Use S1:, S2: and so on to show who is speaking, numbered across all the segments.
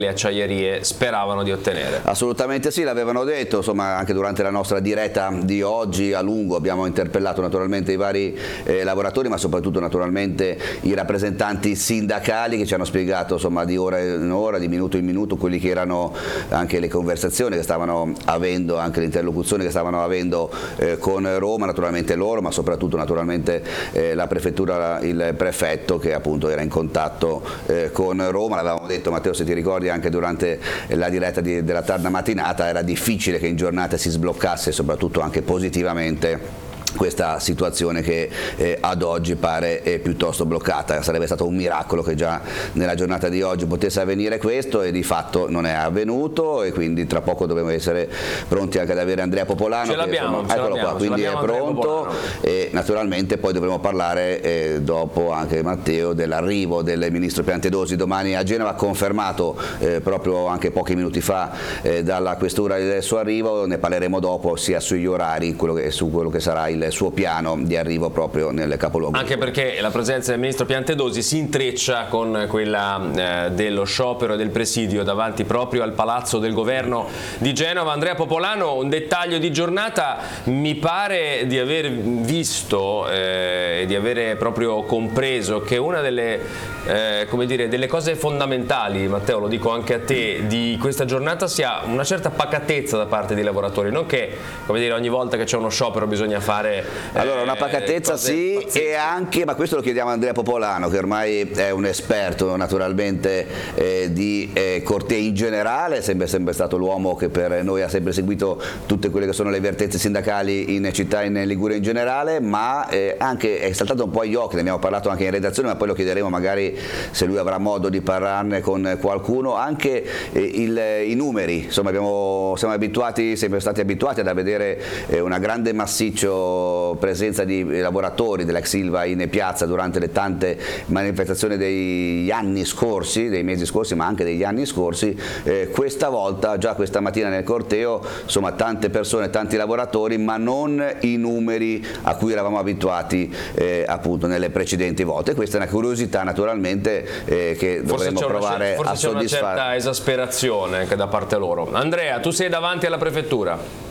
S1: le acciaierie speravano di ottenere.
S2: Assolutamente sì, l'avevano detto, insomma, anche durante la nostra diretta di oggi a lungo abbiamo interpellato naturalmente i vari lavoratori, ma soprattutto naturalmente i rappresentanti sindacali che ci hanno spiegato, insomma, di ora in ora, di minuto in minuto, quelli che erano anche le conversazioni che stavano avendo, anche l'interlocuzione che stavano avendo con Roma, naturalmente loro, ma soprattutto naturalmente la prefettura, il prefetto che appunto era in contatto con Roma. L'avevamo detto, Matteo, se ti ricordi, anche durante la diretta della tarda mattinata, era difficile che in giornata si sbloccasse, soprattutto anche positivamente, questa situazione che ad oggi pare piuttosto bloccata. Sarebbe stato un miracolo che già nella giornata di oggi potesse avvenire questo, e di fatto non è avvenuto, e quindi tra poco dobbiamo essere pronti anche ad avere Andrea Popolano.
S1: Ce l'abbiamo,
S2: eccolo qua, quindi è pronto, e naturalmente poi dovremo parlare dopo anche, Matteo, dell'arrivo del ministro Piantedosi domani a Genova, confermato proprio anche pochi minuti fa dalla questura del suo arrivo. Ne parleremo dopo, sia sugli orari, su quello che sarà il suo piano di arrivo proprio nel capoluogo.
S1: Anche perché la presenza del ministro Piantedosi si intreccia con quella dello sciopero e del presidio davanti proprio al palazzo del governo di Genova. Andrea Popolano, un dettaglio di giornata: mi pare di aver visto e di avere proprio compreso che una delle come dire, delle cose fondamentali, Matteo, lo dico anche a te, di questa giornata sia una certa pacatezza da parte dei lavoratori, non che, come dire, ogni volta che c'è uno sciopero bisogna fare
S2: allora una pacatezza sì, pazzesche. E anche, ma questo lo chiediamo a Andrea Popolano, che ormai è un esperto naturalmente di cortei in generale, è sempre stato l'uomo che per noi ha sempre seguito tutte quelle che sono le vertenze sindacali in città, in Liguria in generale, ma anche è saltato un po' agli occhi, ne abbiamo parlato anche in redazione, ma poi lo chiederemo magari se lui avrà modo di parlarne con qualcuno, anche i numeri. Insomma, siamo sempre stati abituati ad vedere una grande massiccio presenza di lavoratori dell'ex Ilva in piazza durante le tante manifestazioni degli anni scorsi, dei mesi scorsi, ma anche degli anni scorsi. Questa volta, già questa mattina nel corteo, insomma, tante persone, tanti lavoratori, ma non i numeri a cui eravamo abituati appunto nelle precedenti volte. Questa è una curiosità naturalmente che dovremmo provare a soddisfare.
S1: Forse c'è una certa esasperazione anche da parte loro. Andrea, tu sei davanti alla prefettura.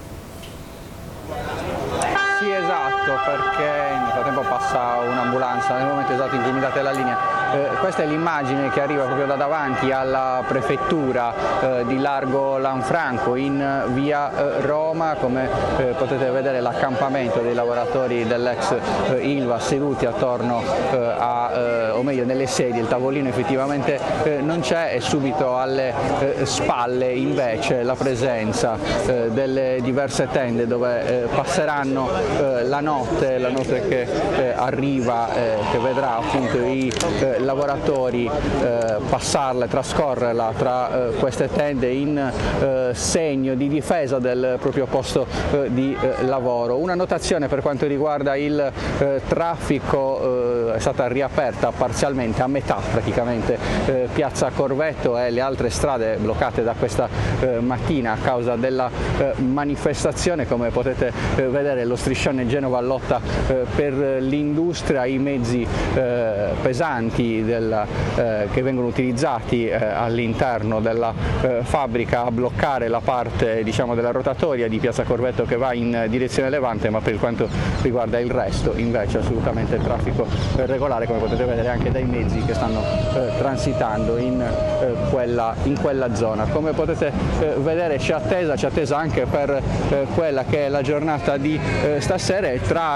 S3: Sì, esatto, perché nel frattempo passa un'ambulanza nel momento esatto in cui mi date la linea. Questa è l'immagine che arriva proprio da davanti alla prefettura di Largo Lanfranco in via Roma. Come potete vedere, l'accampamento dei lavoratori dell'ex Ilva seduti attorno o meglio nelle sedie. Il tavolino effettivamente non c'è, e subito alle spalle invece la presenza delle diverse tende dove passeranno la notte che arriva, che vedrà appunto i lavoratori trascorrerla tra queste tende in segno di difesa del proprio posto di lavoro. Una notazione per quanto riguarda il traffico: è stata riaperta parzialmente, a metà praticamente, piazza Corvetto e le altre strade bloccate da questa mattina a causa della manifestazione. Come potete vedere, lo striscione Genova lotta per l'industria, i mezzi pesanti che vengono utilizzati all'interno della fabbrica a bloccare la parte, diciamo, della rotatoria di piazza Corvetto che va in direzione Levante, ma per quanto riguarda il resto invece assolutamente il traffico regolare, come potete vedere anche dai mezzi che stanno transitando in quella zona. Come potete vedere c'è attesa anche per quella che è la giornata di stasera, e tra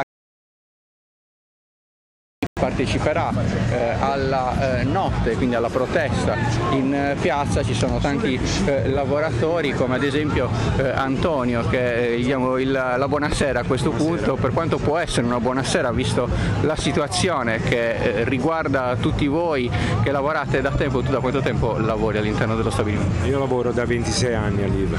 S3: parteciperà alla notte, quindi alla protesta in piazza. Ci sono tanti lavoratori, come ad esempio Antonio, che diamo la buonasera a questo punto, per quanto può essere una buonasera visto la situazione che riguarda tutti voi che lavorate da tempo. Tu da quanto tempo lavori all'interno dello stabilimento?
S4: Io lavoro da 26 anni all'Ilva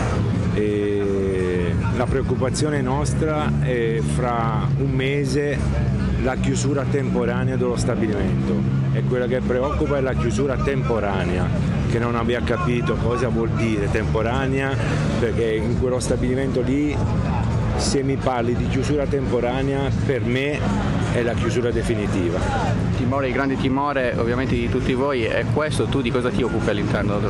S4: e la preoccupazione nostra è fra un mese la chiusura temporanea dello stabilimento, e quella che preoccupa è la chiusura temporanea, che non abbia capito cosa vuol dire temporanea, perché in quello stabilimento lì, se mi parli di chiusura temporanea, per me è la chiusura definitiva.
S3: Il grande timore ovviamente di tutti voi è questo. Tu di cosa ti occupi all'interno dello